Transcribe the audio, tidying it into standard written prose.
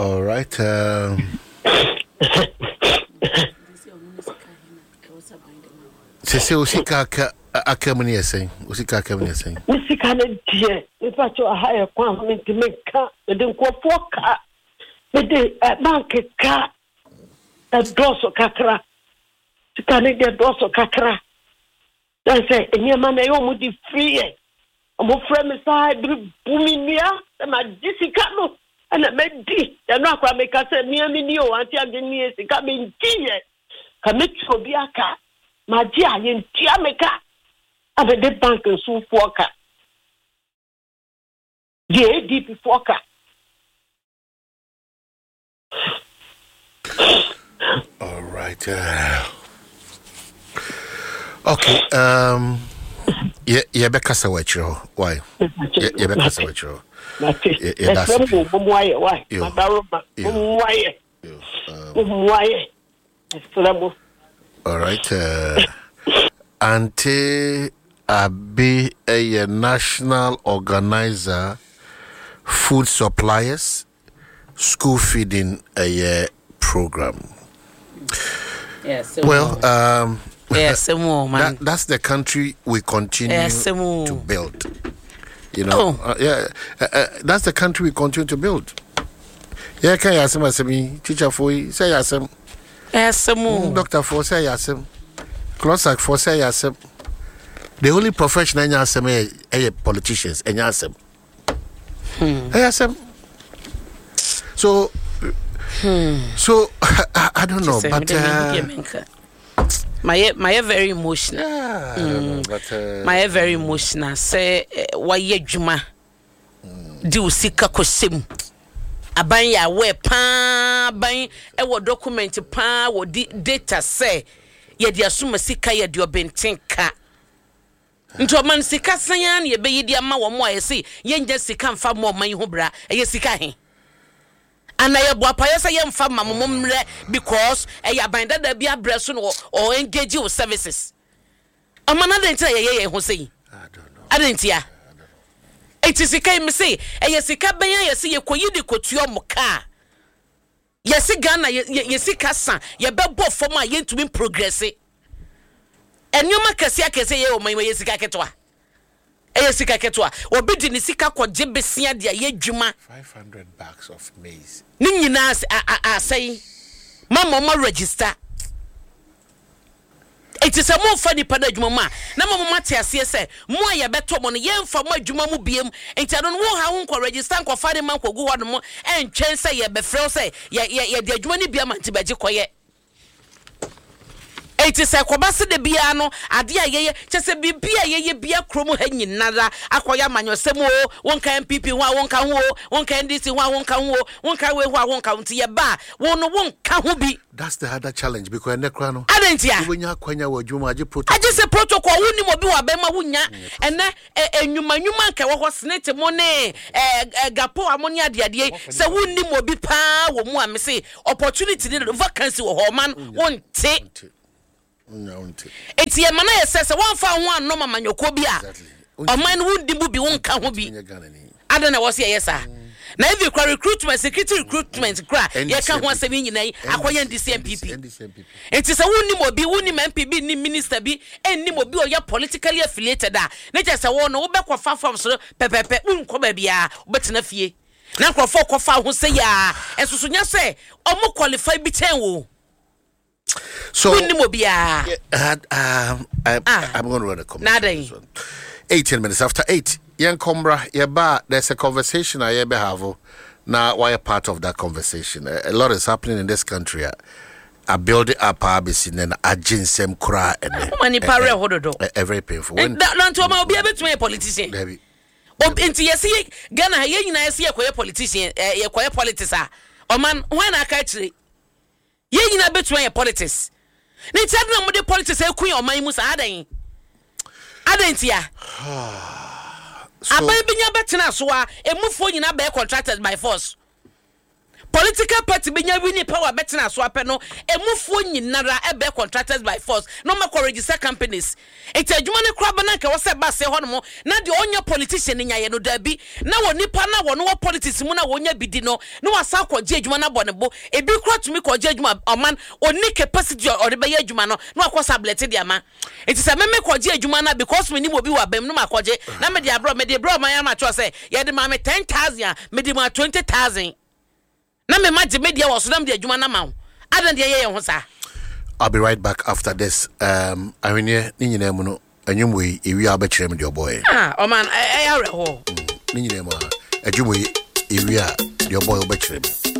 All right. Sese usika akamani yesen. Usika akamani yesen. Usika na die. Ifa cho haya kwa minti meka. De nkofo ka. De bank ka. Doso kakra. Sika ne de doso kakra. Dan say enyama na yo mu di free. Mo frame side buminia ma disika no. Ana medi. Ya no akwa meka se miamini o anti ageni sika me ntie. Ka metro bi aka. Magia yen tiameka abe de bank so foka ye deep foka. All right. Okay. Yeah, Becca Sawachro. Why? Yeah, Becca Sawachro. All right. Ante Abi, a national organizer, food suppliers, school feeding a program. Yes. Well, yes, man. That's the country we continue to build. You know, that's the country we continue to build. Yeah, can you ask me, teacher for you? Say yes, Doctor for say yes, Closak for say yes. The only profession I know politicians and yes. So I don't know, but my very emotional. Yeah, I don't know, but my very emotional. Say why ye juma do sika kosim. Aban ya we pa ban e wo document pa wo data say ye dia suma sika ye dio bentinka nto man sika san ye be ye dia ma wo mo ayese ye nja sika mfa mo man ho bra ye sika he ana ye bo pa ye say ye mfa ma mo mre because e ya ban dada bia breso no or engage with services amana den tira ye ho sei I don't know. Adentia Etisika me say sika benya yesi ye koyi de kotuo moka yesi Ghana yesi kasa ye bebo fom a ye ntumi progress enyoma kase akese ye o man yesi ka ketwa sika ketwa obi di ni sika koje besia de ye dwuma 500 bags of maize ni nyina say mama register. It is a more funny panajuma. Nama Matias say, more ya better money, yen for my Juma Mubium, and I don't know how uncle register for Friday month or go on more and chance say, before say, the Jumani Biamanti Bajicoye. It is a Kobasa de Biano, Adia ye, just a bibia ye be a chromo hanging nada, acquire manual semo, one can PP, one can this, one can count your bar, one can be. That's the harder challenge because Necrano. I didn't hear when you're Quenya or Juma. I just a protocol, wouldn't be a bema wunya, and you man was snake money, gapo ammonia dia, so wouldn't be pa or more, say, opportunity vacancy or man won't take. It's your man says, one found one no man your cobia. A man wouldn't be one can be. I don't know what's here, yes, sir. Now if you cry recruitment, security recruitment, cry, you can't want to be in a acquire the same people. It is a wounding MPB, minister be, and Nimo be or politically affiliated. Not just a one over far from so pepe, uncobia, but in a fee. Now for folk of who say ya, and so soon you say, or more qualified be 10. So I'm going to run a comment. 18 minutes after 8. Young Combra, there's a conversation I have now. Why a part of that conversation? A lot is happening in this country. I build it up, and I ginsem cry and very painful. Don't to be able to be a politician. Into yes, Ghana, I see a politician, a quiet politics. Oh man, when I catch it. Ye nyina betwe politics. Ne tadna mo de politics e kun o man mu sa adan. Adantia. Aban binya betena so a emufo nyina be contracted by force. political party benya wini power betina so apɛ no emufo nyinara ebe contracted by force no ma register companies eti adwuma ne kra bana ka wo se ba se ho no na de onya politician nya ye no dabi na wo nipa na wo no politics mu na wo nya bidi no na wasa akɔgye adwuma na bɔ ne bo ebi kra tumi kɔgye adwuma oman oni capacity or be ye adwuma no na akɔsa blete de ama eti se meme kɔgye adwuma na because me ni mo bi wa bam no ma kɔgye na me de abro man ya ma cho se ye de ma me 10,000 me de ma 20,000 na me ma media was them the adwuma na ma adan de ye ho sa. I'll be right back after this. I mean, ni nyina mu no anyum we ewi abekire me the boy. O man I ho. Ni nyina mu adwuma ewi a the boy obekire me.